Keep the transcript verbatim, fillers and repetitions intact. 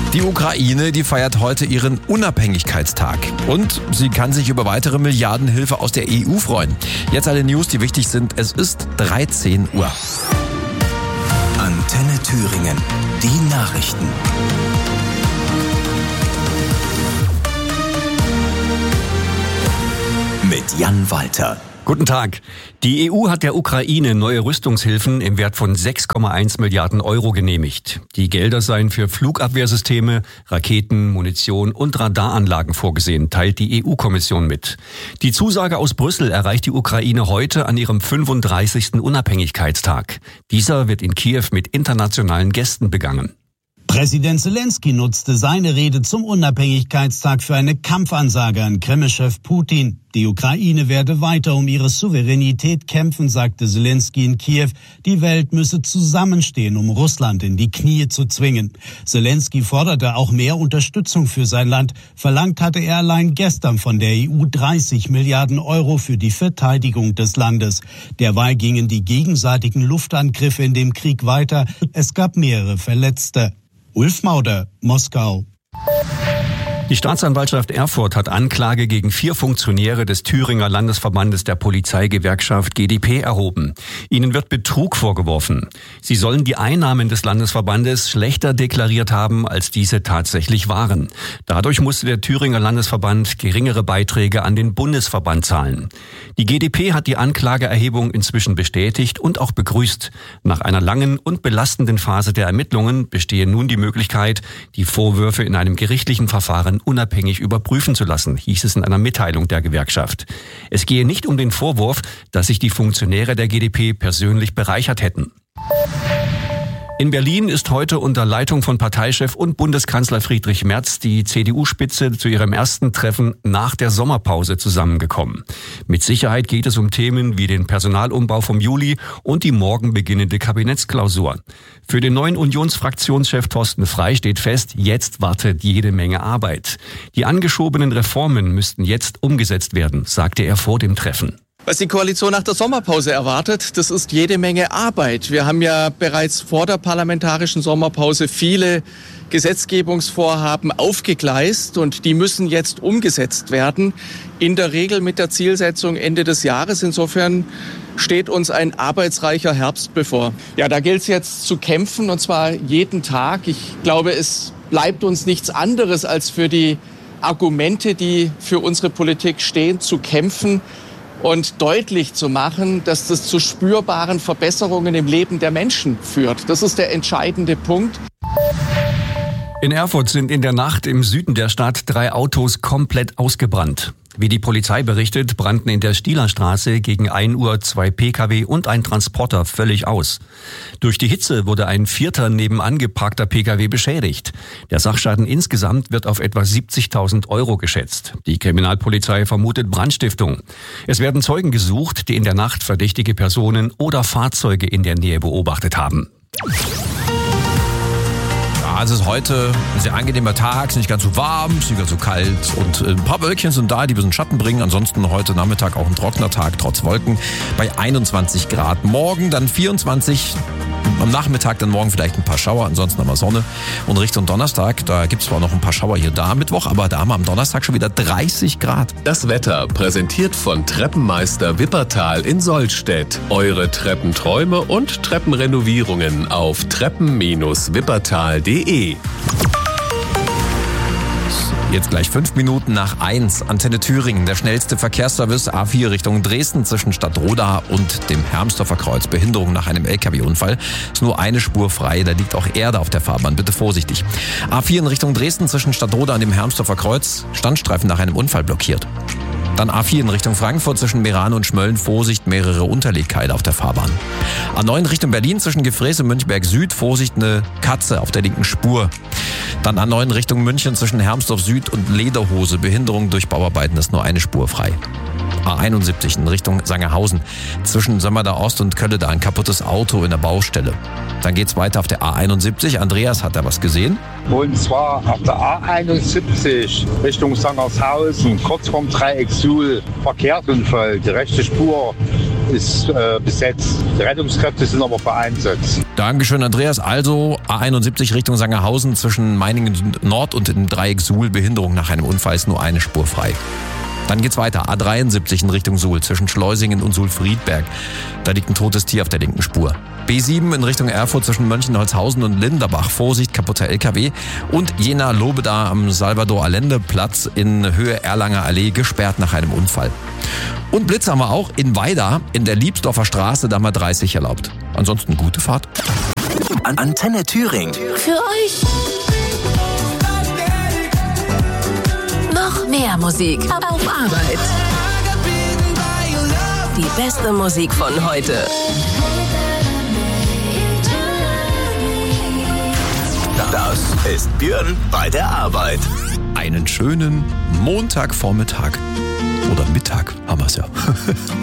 Die Ukraine, die feiert heute ihren Unabhängigkeitstag. Und sie kann sich über weitere Milliardenhilfe aus der E U freuen. Jetzt alle News, die wichtig sind. Es ist dreizehn Uhr. Antenne Thüringen. Die Nachrichten. Mit Jan Walter. Guten Tag. Die E U hat der Ukraine neue Rüstungshilfen im Wert von sechs Komma eins Milliarden Euro genehmigt. Die Gelder seien für Flugabwehrsysteme, Raketen, Munition und Radaranlagen vorgesehen, teilt die E U-Kommission mit. Die Zusage aus Brüssel erreicht die Ukraine heute an ihrem fünfunddreißigsten Unabhängigkeitstag. Dieser wird in Kiew mit internationalen Gästen begangen. Präsident Zelensky nutzte seine Rede zum Unabhängigkeitstag für eine Kampfansage an Kreml-Chef Putin. Die Ukraine werde weiter um ihre Souveränität kämpfen, sagte Zelensky in Kiew. Die Welt müsse zusammenstehen, um Russland in die Knie zu zwingen. Zelensky forderte auch mehr Unterstützung für sein Land. Verlangt hatte er allein gestern von der E U dreißig Milliarden Euro für die Verteidigung des Landes. Derweil gingen die gegenseitigen Luftangriffe in dem Krieg weiter. Es gab mehrere Verletzte. Ulf Mauder, Moskau. Die Staatsanwaltschaft Erfurt hat Anklage gegen vier Funktionäre des Thüringer Landesverbandes der Polizeigewerkschaft G D P erhoben. Ihnen wird Betrug vorgeworfen. Sie sollen die Einnahmen des Landesverbandes schlechter deklariert haben, als diese tatsächlich waren. Dadurch musste der Thüringer Landesverband geringere Beiträge an den Bundesverband zahlen. Die G D P hat die Anklageerhebung inzwischen bestätigt und auch begrüßt. Nach einer langen und belastenden Phase der Ermittlungen bestehe nun die Möglichkeit, die Vorwürfe in einem gerichtlichen Verfahren unabhängig überprüfen zu lassen, hieß es in einer Mitteilung der Gewerkschaft. Es gehe nicht um den Vorwurf, dass sich die Funktionäre der G D P persönlich bereichert hätten. In Berlin ist heute unter Leitung von Parteichef und Bundeskanzler Friedrich Merz die C D U-Spitze zu ihrem ersten Treffen nach der Sommerpause zusammengekommen. Mit Sicherheit geht es um Themen wie den Personalumbau vom Juli und die morgen beginnende Kabinettsklausur. Für den neuen Unionsfraktionschef Thorsten Frey steht fest, jetzt wartet jede Menge Arbeit. Die angeschobenen Reformen müssten jetzt umgesetzt werden, sagte er vor dem Treffen. Was die Koalition nach der Sommerpause erwartet, das ist jede Menge Arbeit. Wir haben ja bereits vor der parlamentarischen Sommerpause viele Gesetzgebungsvorhaben aufgegleist und die müssen jetzt umgesetzt werden. In der Regel mit der Zielsetzung Ende des Jahres. Insofern steht uns ein arbeitsreicher Herbst bevor. Ja, da gilt es jetzt zu kämpfen und zwar jeden Tag. Ich glaube, es bleibt uns nichts anderes als für die Argumente, die für unsere Politik stehen, zu kämpfen und deutlich zu machen, dass das zu spürbaren Verbesserungen im Leben der Menschen führt. Das ist der entscheidende Punkt. In Erfurt sind in der Nacht im Süden der Stadt drei Autos komplett ausgebrannt. Wie die Polizei berichtet, brannten in der Stielerstraße gegen ein Uhr zwei Pkw und ein Transporter völlig aus. Durch die Hitze wurde ein vierter nebenan geparkter Pkw beschädigt. Der Sachschaden insgesamt wird auf etwa siebzigtausend Euro geschätzt. Die Kriminalpolizei vermutet Brandstiftung. Es werden Zeugen gesucht, die in der Nacht verdächtige Personen oder Fahrzeuge in der Nähe beobachtet haben. Also es ist heute ein sehr angenehmer Tag, es ist nicht ganz so warm, es ist nicht ganz so kalt und ein paar Wölkchen sind da, die ein bisschen Schatten bringen. Ansonsten heute Nachmittag auch ein trockener Tag, trotz Wolken, bei einundzwanzig Grad. Morgen dann vierundzwanzig, am Nachmittag dann morgen vielleicht ein paar Schauer, ansonsten haben wir Sonne. Und Richtung Donnerstag, da gibt es zwar noch ein paar Schauer hier da am Mittwoch, aber da haben wir am Donnerstag schon wieder dreißig Grad. Das Wetter präsentiert von Treppenmeister Wippertal in Sollstedt. Eure Treppenträume und Treppenrenovierungen auf treppen Bindestrich wippertal punkt de. Jetzt gleich fünf Minuten nach eins. Antenne Thüringen, der schnellste Verkehrsservice A vier Richtung Dresden zwischen Stadtroda und dem Hermsdorfer Kreuz. Behinderung nach einem L K W-Unfall. Ist nur eine Spur frei, da liegt auch Erde auf der Fahrbahn. Bitte vorsichtig. A vier in Richtung Dresden zwischen Stadtroda und dem Hermsdorfer Kreuz. Standstreifen nach einem Unfall blockiert. Dann A vier in Richtung Frankfurt zwischen Meran und Schmölln. Vorsicht, mehrere Unterlegkeile auf der Fahrbahn. A neun Richtung Berlin zwischen Gefrees und Münchberg Süd. Vorsicht, eine Katze auf der linken Spur. Dann A neun Richtung München zwischen Hermsdorf Süd und Lederhose. Behinderung durch Bauarbeiten, ist nur eine Spur frei. A einundsiebzig in Richtung Sangerhausen. Zwischen Sömmerda Ost und Kölle da ein kaputtes Auto in der Baustelle. Dann geht's weiter auf der A einundsiebzig. Andreas, hat da was gesehen? Und zwar auf der A einundsiebzig Richtung Sangerhausen, kurz vorm Dreieck Suhl, Verkehrsunfall. Die rechte Spur ist äh, besetzt. Die Rettungskräfte sind aber vereinsetzt. Dankeschön, Andreas. Also A einundsiebzig Richtung Sangerhausen zwischen Meiningen Nord und dem Dreieck Suhl. Behinderung nach einem Unfall, ist nur eine Spur frei. Dann geht's weiter. A dreiundsiebzig in Richtung Suhl zwischen Schleusingen und Suhl-Friedberg. Da liegt ein totes Tier auf der linken Spur. B sieben in Richtung Erfurt zwischen Mönchenholzhausen und Linderbach. Vorsicht, kaputter L K W. Und Jena-Lobeda am Salvador-Allende-Platz in Höhe Erlanger Allee gesperrt nach einem Unfall. Und Blitz haben wir auch in Weida in der Liebsdorfer Straße, da mal dreißig erlaubt. Ansonsten gute Fahrt. Antenne Thüringen. Für euch. Noch mehr Musik auf Arbeit. Die beste Musik von heute. Das ist Björn bei der Arbeit. Einen schönen Montagvormittag. Oder Mittag haben wir es ja.